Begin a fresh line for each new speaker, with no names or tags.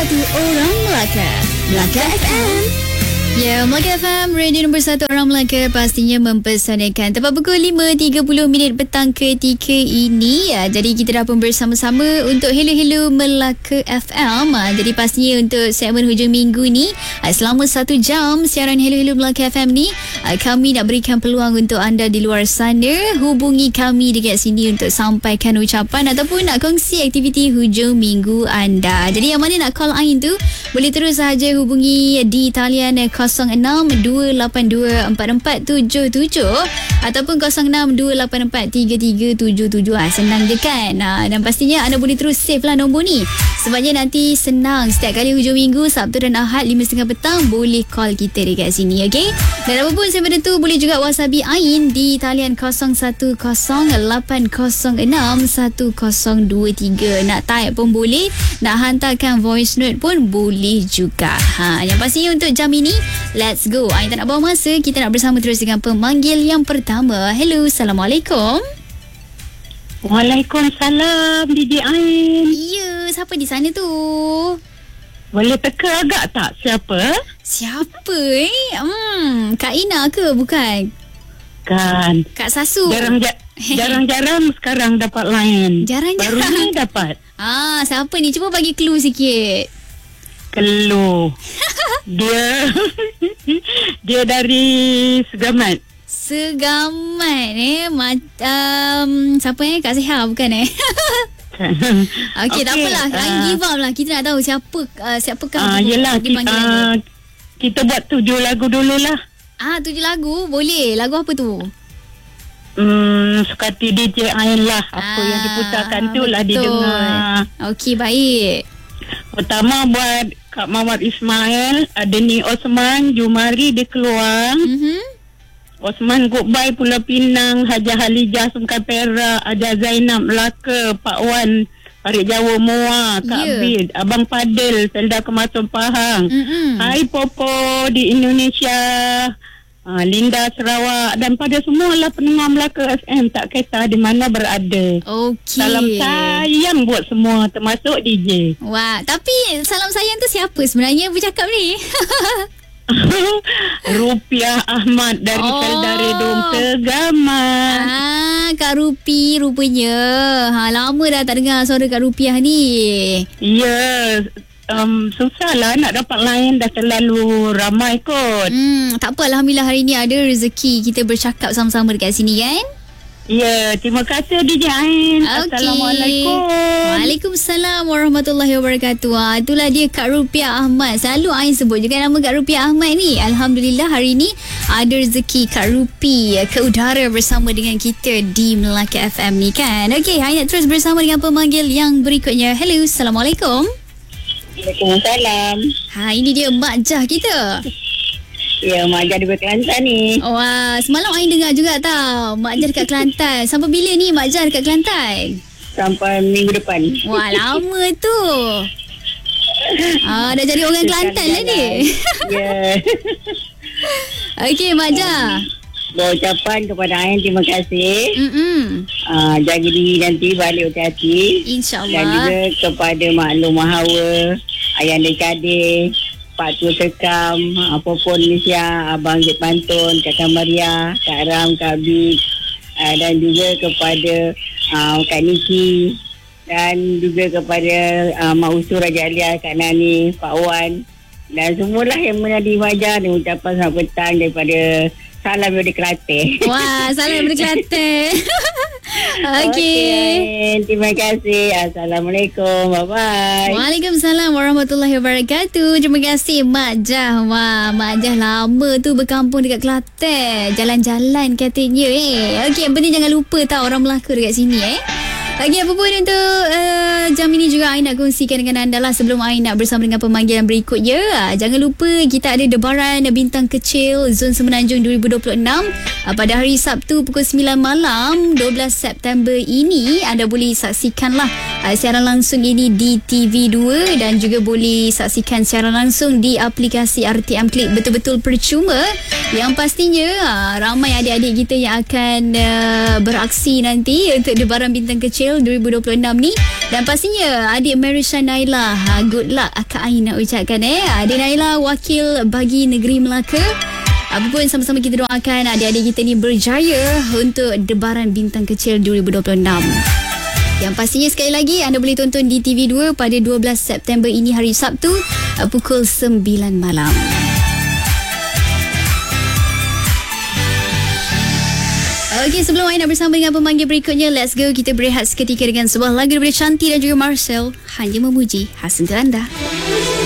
satu orang Melaka. Melaka FM. Ya, Melaka FM, radio nombor 1 orang Melaka, pastinya mempersanakan. Tepat pukul 5.30 petang ketika ini. Jadi kita dah pun bersama-sama untuk Hello Melaka FM. Jadi pastinya untuk segmen hujung minggu ni, selama 1 jam siaran Hello Melaka FM ni, kami nak berikan peluang untuk anda di luar sana. Hubungi kami dekat sini untuk sampaikan ucapan ataupun nak kongsi aktiviti hujung minggu anda. Jadi yang mana nak call Ain tu, boleh terus sahaja hubungi di talian 06-282-4477 ataupun 06-284-3377. Senang je kan? Dan pastinya anda boleh terus save lah nombor ni, sebabnya nanti senang setiap kali hujung minggu, Sabtu dan Ahad 5.30 petang boleh call kita dekat sini, okey? Dan apa pun sembari tu, boleh juga whatsappi Ain di talian 0108061023. Nak type pun boleh, nak hantarkan voice note pun boleh juga. Yang pastinya untuk jam ini, let's go. Ain tak nak bawa masa, kita nak bersama terus dengan pemanggil yang pertama. Hello, Assalamualaikum.
Waalaikumsalam, DJ Ain.
Ya, siapa di sana tu?
Boleh teka agak tak siapa?
Siapa Kak Ina ke bukan?
Kan.
Kak Sasu.
Jarang-jarang sekarang dapat line.
Jarang-jarang.
Baru ni dapat.
Siapa ni? Cuba bagi clue sikit.
Clue. Dia dari Segamat.
Segamat siapa Kak Seha bukan Okey, tak apalah. Give up lah. Kita nak tahu siapakah
yelah, kita buat 7 lagu dululah.
7 lagu boleh. Lagu apa tu?
Suka hati DJ Ain lah. Apa yang diputarkan tu lah didengar.
Okey, baik.
Pertama buat Kak Mawar Ismail, Deni Osman, Jumari dia keluar. Osman Goodbye Pulau Pinang, Haja Halijah Sungai Perak, Aja Zainab Melaka, Pak Wan Parit Jawa Muar, Kak Bid, Abang Padel Selda Kemasum Pahang. Hai Popo di Indonesia, Linda Sarawak, dan pada semualah pendengar Melaka FM tak kisah di mana berada.
Okey.
Salam sayang buat semua termasuk DJ.
Wah, tapi salam sayang tu siapa sebenarnya bercakap ni?
Rupiah Ahmad dari Selda Redom Segamat.
Kak Rupi rupanya. Lama dah tak dengar suara Kak Rupiah ni.
Ya, susah lah nak dapat line, dah terlalu ramai kot.
Tak apa, Alhamdulillah hari ni ada rezeki kita bercakap sama-sama dekat sini kan.
Ya, terima kasih DJ Ain. Assalamualaikum.
Waalaikumsalam warahmatullahi wabarakatuh. Itulah dia Kak Rupiah Ahmad. Selalu Ain sebut juga nama Kak Rupiah Ahmad ni. Alhamdulillah hari ni ada rezeki Kak Rupi ke udara bersama dengan kita di Melaka FM ni kan. Okey, Ain nak terus bersama dengan pemanggil yang berikutnya. Hello, Assalamualaikum.
Waalaikumsalam.
Ini dia Mak Jah kita.
Ya, Mak Jah dekat Kelantan ni.
Wah, semalam Ain dengar juga tau, Mak Jah dekat Kelantan. Sampai bila ni Mak Jah dekat Kelantan?
Sampai minggu depan.
Wah, lama tu. Dah jadi orang Kelantan lah ni.
Ya.
Okey, Mak Jah.
Berucapan kepada Ain, terima kasih. Jaga diri nanti, balik hati-hati.
InsyaAllah.
Dan juga kepada Maklum Mahawa, Ayanda Kadir, Pak Tua Tekam, apapun Malaysia, Abang Zid Pantun, Kak Maria, Kak Ram, Kak Bid, dan juga kepada Kak Niki, dan juga kepada Mak Usul Raja Alia, Kak Nani, Pak Wan, dan semualah yang menadi wajah dan ucapan selamat petang daripada salam dari Kelantan. Wah,
salam dari Kelantan. Okey.
Terima kasih. Assalamualaikum. Bye-bye.
Waalaikumsalam warahmatullahi wabarakatuh. Terima kasih Mak Jah. Wah, Mak Jah lama tu berkampung dekat Kelantan. Jalan-jalan katanya. Okey, yang penting jangan lupa tau orang Melaka dekat sini Okey, apa pun untuk jam ini juga Ain nak kongsikan dengan anda lah sebelum Ain nak bersama dengan pemanggil yang berikutnya. Jangan lupa kita ada debaran bintang kecil Zon Semenanjung 2026 pada hari Sabtu pukul 9 malam 12 September ini. Anda boleh saksikanlah siaran langsung ini di TV2 dan juga boleh saksikan siaran langsung di aplikasi RTM Klik betul-betul percuma. Yang pastinya ramai adik-adik kita yang akan beraksi nanti untuk Debaran Bintang Kecil 2026 ni. Dan pastinya adik Marisha Naila, good luck Kak Ain nak ucapkan Adik Naila wakil bagi negeri Melaka. Apa pun sama-sama kita doakan adik-adik kita ni berjaya untuk Debaran Bintang Kecil 2026. Yang pastinya sekali lagi anda boleh tonton di TV2 pada 12 September ini hari Sabtu pukul 9 malam. Okey, sebelum Aina bersama dengan pemanggil berikutnya, let's go. Kita berehat seketika dengan sebuah lagu daripada Shanti dan juga Marcel, Hanya Memuji khas untuk anda.